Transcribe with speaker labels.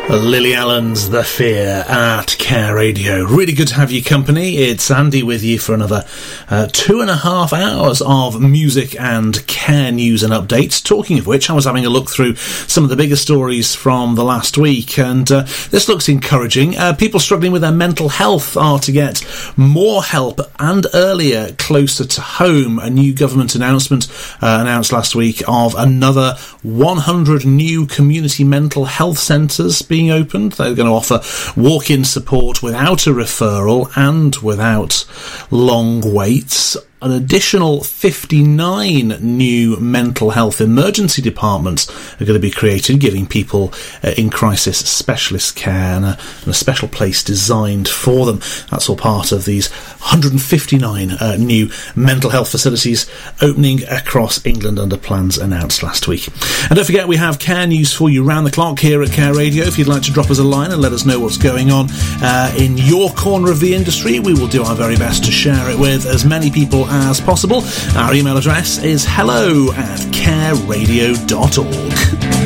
Speaker 1: Lily Allen's The Fear at Care Radio. Really good to have your company. It's Andy with you for another 2.5 hours of music and care news and updates. Talking of which, I was having a look through some of the bigger stories from the last week, and this looks encouraging. People struggling with their mental health are to get more help and earlier, closer to home. A new government announcement announced last week of another 100 new community mental health centres being opened. They're going to offer walk-in support without a referral and without long waits. An additional 59 new mental health emergency departments are going to be created, giving people in crisis specialist care and a special place designed for them. That's all part of these 159 new mental health facilities opening across England under plans announced last week. And don't forget, we have care news for you round the clock here at Care Radio. If you'd like to drop us a line and let us know what's going on in your corner of the industry, we will do our very best to share it with as many people as possible. Our email address is hello@careradio.org.